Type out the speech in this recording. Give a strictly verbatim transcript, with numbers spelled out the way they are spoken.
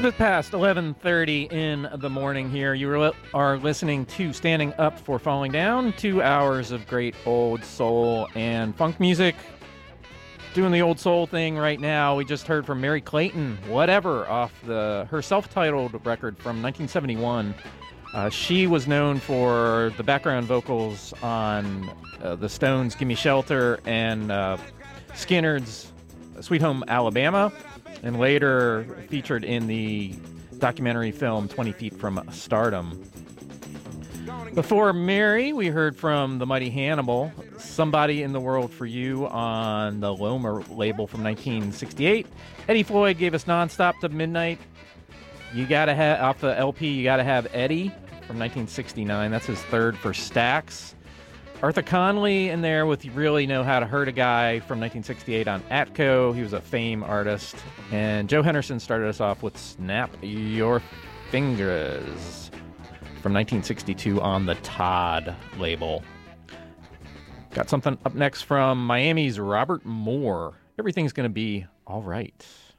bit past eleven thirty in the morning here. You are listening to Standing Up for Falling Down, two hours of great old soul and funk music. Doing the old soul thing right now. We just heard from Merry Clayton, Whatever, off the her self-titled record from nineteen seventy-one. Uh, she was known for the background vocals on uh, the Stones' Gimme Shelter and uh, Skinner's Sweet Home Alabama, and later featured in the documentary film twenty feet from Stardom. Before Mary, we heard from the Mighty Hannibal, Somebody in the World for You on the Loma label from nineteen sixty-eight. Eddie Floyd gave us Nonstop to Midnight. You gotta have, off the L P, You Gotta Have Eddie from nineteen sixty-nine. That's his third for Stax. Arthur Conley in there with You Really Know How to Hurt a Guy from nineteen sixty-eight on Atco. He was a Fame artist. And Joe Henderson started us off with Snap Your Fingers from nineteen sixty-two on the Todd label. Got something up next from Miami's Robert Moore. Everything's Gonna Be All Right.